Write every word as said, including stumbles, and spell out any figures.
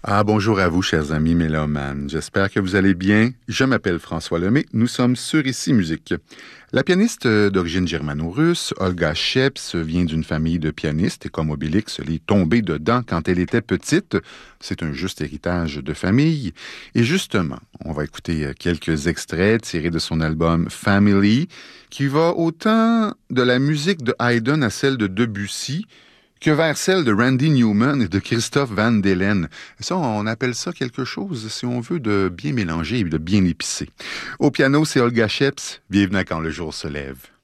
Ah, bonjour à vous, chers amis mélomanes. J'espère que vous allez bien. Je m'appelle François Lemay. Nous sommes sur Ici Musique. La pianiste d'origine germano-russe, Olga Sheps, vient d'une famille de pianistes et comme Obélix, elle est tombée dedans quand elle était petite. C'est un juste héritage de famille. Et justement, on va écouter quelques extraits tirés de son album Family, qui va autant de la musique de Haydn à celle de Debussy, que vers celle de Randy Newman et de Christophe Van Delen. Ça, on appelle ça quelque chose, si on veut, de bien mélanger et de bien épicer. Au piano, c'est Olga Sheps. Bienvenue à Quand le jour se lève.